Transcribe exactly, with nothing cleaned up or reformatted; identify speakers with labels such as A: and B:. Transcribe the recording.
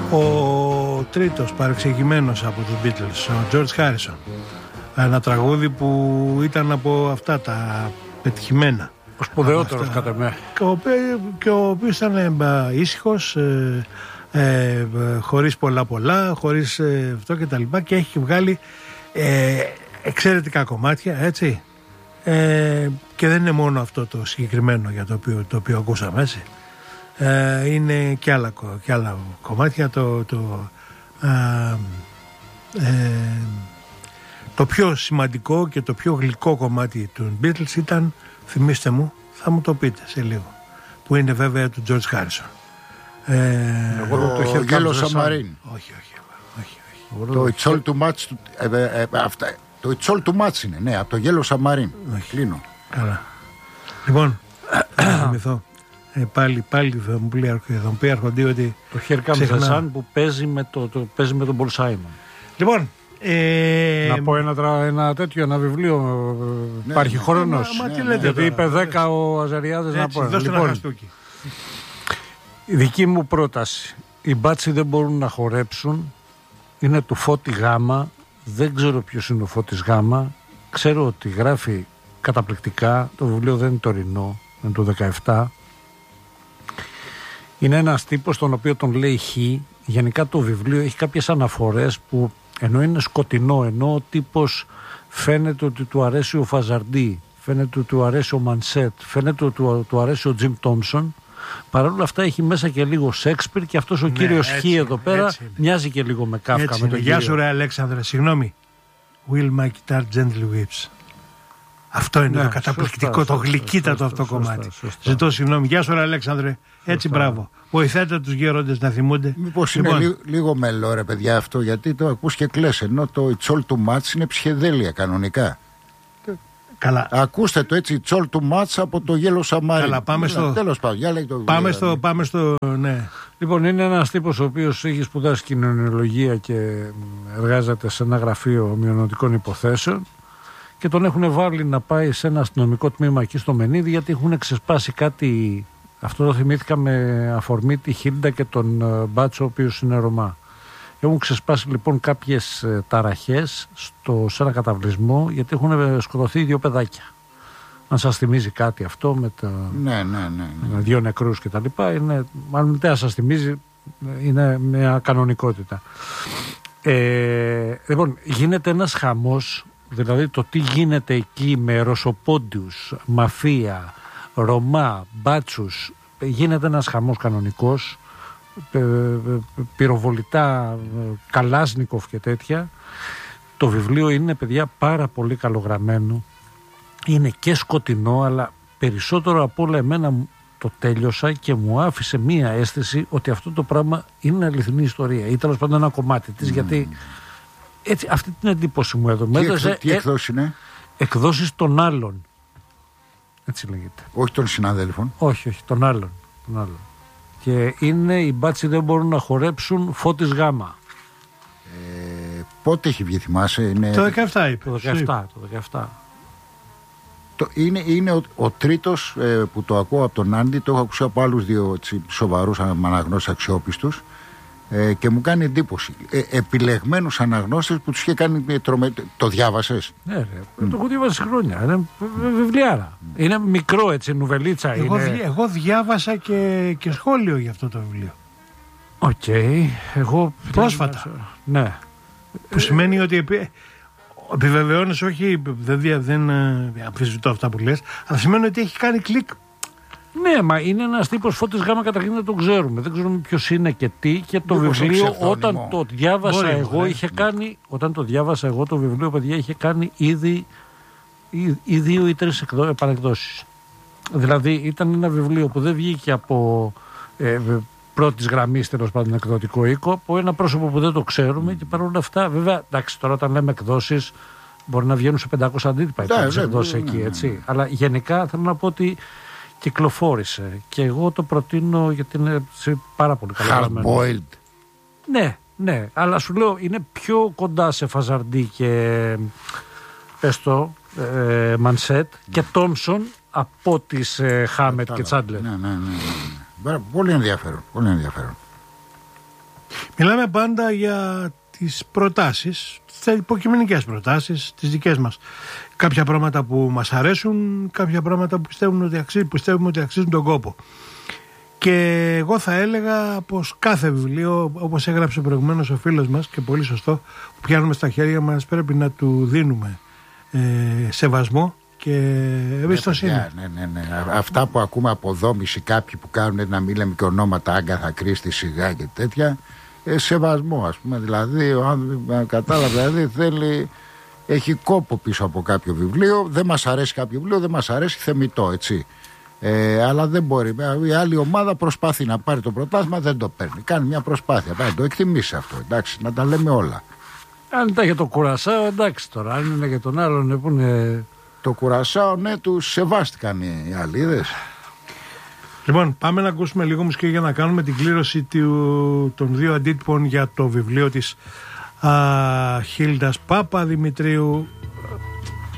A: Ο τρίτος παρεξηγημένος από τους Beatles, ο George Harrison. Ένα τραγούδι που ήταν από αυτά τα πετυχημένα.
B: Ο σπουδαιότερος κατά με.
A: Και ο οποίος ήταν ήσυχος, ε, ε, χωρίς πολλά πολλά, χωρίς ε, αυτό και τα λοιπά, και έχει βγάλει ε, εξαιρετικά κομμάτια, έτσι. Ε, και δεν είναι μόνο αυτό το συγκεκριμένο για το οποίο, το οποίο ακούσαμε, έτσι. Ε, είναι και άλλα, και άλλα κομμάτια. Το, το, ε, ε, το πιο σημαντικό και το πιο γλυκό κομμάτι του Beatles ήταν, θυμίστε μου, θα μου το πείτε σε λίγο, που είναι βέβαια του George Harrison. Ε,
C: Εγώ το, το Yellow Submarine.
A: Όχι, όχι, όχι, όχι.
C: Το It's All Too Much. Ε, ε, ε, αυτά, το It's All Too Much είναι, ναι, από το Yellow Submarine.
A: Όχι.
C: Κλείνω.
A: Καλά. Λοιπόν, να θυμηθώ. Ε, πάλι, πάλι θα μου πει, θα μου πει αρχοντή ότι
B: το Here Comes the Sun που παίζει με, το, το, παίζει με τον Paul Simon.
A: Λοιπόν, ε...
B: να πω ένα, ένα τέτοιο, ένα βιβλίο. Ναι, υπάρχει ναι, χρόνος.
A: Μα, μα,
B: ναι, ναι, γιατί τώρα, είπε δέκα ο Αζαριάδες να πω. Λοιπόν, η δική μου πρόταση. Οι μπάτσοι δεν μπορούν να χορέψουν. Είναι του Φώτη Γάμα. Δεν ξέρω ποιος είναι ο Φώτης Γάμα. Ξέρω ότι γράφει καταπληκτικά. Το βιβλίο δεν είναι τωρινό. Είναι του δεκαεπτά. Είναι ένας τύπος τον οποίο τον λέει Χ. Γενικά το βιβλίο έχει κάποιες αναφορές που ενώ είναι σκοτεινό, ενώ ο τύπος φαίνεται ότι του αρέσει ο Φαζαρντί, φαίνεται ότι του αρέσει ο Μανσέτ, φαίνεται ότι του, του αρέσει ο Τζιμ Τόμψον, παρόλα αυτά έχει μέσα και λίγο Σέξπιρ και αυτός ο ναι, κύριος Χ εδώ πέρα μοιάζει και λίγο με Κάφκα. Με τον
A: Γεια σου ρε Αλέξανδρε, συγγνώμη. Will my guitar gently weeps. Αυτό είναι ναι, το καταπληκτικό, σωστά, το γλυκύτατο αυτό σωστά, κομμάτι. Σωστά, σωστά. Ζητώ συγγνώμη. Γεια σου ρε Αλέξανδρε. Έτσι σωστά. Μπράβο. Βοηθάτε τους γέροντες να θυμούνται.
C: Μήπως
A: λοιπόν,
C: είναι λίγο, λίγο μελό ρε παιδιά αυτό, γιατί το ακούς και κλαις, ενώ το It's All Too Much είναι ψυχεδέλεια κανονικά.
A: Καλά.
C: Ακούστε το έτσι, It's All Too Much από το Yellow Submarine.
A: Καλά, πάμε στο...
C: Τέλος πάντων, για λέγει το
A: πάμε βιβλίο, στο, πάμε στο, ναι.
B: Λοιπόν, είναι ένας τύπος ο οποίος έχει σπουδάσει κοινωνιολογία και εργάζεται σε ένα γραφείο μειονοτικών υποθέσεων. Και τον έχουν βάλει να πάει σε ένα αστυνομικό τμήμα εκεί στο Μενίδη, γιατί έχουν ξεσπάσει κάτι. Αυτό το θυμήθηκα με αφορμή τη Χίλντα και τον Μπάτσο, ο οποίος είναι Ρωμά. Έχουν ξεσπάσει λοιπόν κάποιες ταραχές στο, σε ένα καταβλισμό, γιατί έχουν σκοτωθεί δύο παιδάκια. Αν σας θυμίζει κάτι αυτό με τα
C: ναι, ναι, ναι, ναι.
B: Με δύο νεκρούς και τα λοιπά, είναι, μάλλον δεν σας θυμίζει, είναι μια κανονικότητα. Ε, λοιπόν, γίνεται ένας χαμός. Δηλαδή το τι γίνεται εκεί με Ρωσοπόντιους, μαφία, Ρωμά, μπάτσους, γίνεται ένας χαμός κανονικός, πυροβολητά, Καλάσνικοφ και τέτοια. Το βιβλίο είναι, παιδιά, πάρα πολύ καλογραμμένο, είναι και σκοτεινό, αλλά περισσότερο από όλα εμένα το τέλειωσα και μου άφησε μία αίσθηση ότι αυτό το πράγμα είναι αληθινή ιστορία ή τέλος πάντων ένα κομμάτι της, mm. γιατί έτσι, αυτή την εντύπωση μου έδωσε.
C: Τι, εκδο, τι εκδόσεις είναι?
B: Εκδόσεις των άλλων. Έτσι λέγεται.
C: Όχι των συναδέλφων.
B: Όχι, όχι, των άλλων. Των άλλων. Και είναι οι μπάτσοι δεν μπορούν να χορέψουν, Φώτης Γάμα.
C: Ε, πότε έχει βγει, θυμάσαι? Είναι...
A: Το δεκαεπτά είπε.
B: Το δεκαεπτά. Το δεκαεπτά.
C: Το, είναι είναι ο, ο τρίτος ε, που το ακούω από τον Άντι, το έχω ακούσει από άλλους δύο έτσι, σοβαρούς αναγνώσεις αξιόπιστους. Ε, και μου κάνει εντύπωση. Ε, επιλεγμένους αναγνώστες που τους είχε κάνει τρομε... Το διάβασες?
B: Ναι, ρε, mm. το έχω διάβασει χρόνια. Είναι βιβλιάρα. Mm. Είναι μικρό έτσι, νουβελίτσα.
A: Εγώ,
B: είναι...
A: δι, εγώ διάβασα και, και σχόλιο για αυτό το βιβλίο.
B: Οκ. Okay. Εγώ.
A: Πρόσφατα.
B: Ναι.
A: Που σημαίνει ότι επι... επιβεβαιώνεις, όχι, δεν, δεν αμφισβητώ αυτά που λες, αλλά σημαίνει ότι έχει κάνει κλικ.
B: Ναι, μα είναι ένας τύπος Φώτης Γάμα, καταρχήν δεν τον ξέρουμε. Δεν ξέρουμε ποιος είναι και τι. Και το Μήπως βιβλίο, όταν το διάβασα Μπορεί, εγώ, είχε ναι. κάνει. Όταν το διάβασα εγώ, το βιβλίο, παιδιά, είχε κάνει ήδη ή, ή δύο ή τρεις επανεκδόσεις. Δηλαδή, ήταν ένα βιβλίο που δεν βγήκε από ε, πρώτης γραμμής, τέλος πάντων, εκδοτικό οίκο, από ένα πρόσωπο που δεν το ξέρουμε. Mm. Και παρόλα αυτά, βέβαια, εντάξει, τώρα όταν λέμε εκδόσεις, μπορεί να βγαίνουν σε πεντακόσια αντίτυπα οι yeah, εκδόσεις yeah, εκεί, yeah, yeah. έτσι. Αλλά γενικά θέλω να πω ότι κυκλοφόρησε και εγώ το προτείνω γιατί είναι πάρα πολύ καλό.
C: Hard boiled.
B: Ναι, ναι, αλλά σου λέω είναι πιο κοντά σε Φαζαρντί και πες το, ε, Μανσέτ mm. και Τόμσον από τις ε, Χάμετ και Τσάντλερ.
C: Ναι, ναι, ναι, ναι, ναι. Πολύ ενδιαφέρον, πολύ ενδιαφέρον.
A: Μιλάμε πάντα για τις προτάσεις, τις υποκειμενικές προτάσεις, τις δικές μας. Κάποια πράγματα που μας αρέσουν, κάποια πράγματα που πιστεύουμε ότι αξίζουν, πιστεύουμε ότι αξίζουν τον κόπο. Και εγώ θα έλεγα πως κάθε βιβλίο, όπως έγραψε προηγουμένως ο φίλος μας και πολύ σωστό, που πιάνουμε στα χέρια μας, πρέπει να του δίνουμε ε, σεβασμό και εμπιστοσύνη.
C: Ναι, ναι, ναι, ναι. Αυτά που ακούμε από δόμηση, κάποιοι που κάνουν, να μην λέμε και ονόματα, Άγκαθα Κρίστη, σιγά και τέτοια, ε, σεβασμό, ας πούμε. Δηλαδή, ο άνθρωπος, κατάλαβε, δηλαδή θέλει, έχει κόπο πίσω από κάποιο βιβλίο. Δεν μας αρέσει κάποιο βιβλίο, δεν μας αρέσει, θεμιτό, έτσι. Ε, αλλά δεν μπορεί. Η άλλη ομάδα προσπαθεί να πάρει το πρωτάθλημα, δεν το παίρνει. Κάνει μια προσπάθεια. Πάει, το εκτιμήσει αυτό. Εντάξει, να τα λέμε όλα.
B: Αν ήταν για το Κουρασάο, εντάξει τώρα. Αν είναι για τον άλλον, που είναι.
C: Το Κουρασάο, ναι, του σεβάστηκαν οι άλλοι, είδες.
A: Λοιπόν, πάμε να ακούσουμε λίγο μουσική για να κάνουμε την κλήρωση του, των δύο αντίτυπων για το βιβλίο της Χίλντας Παπαδημητρίου.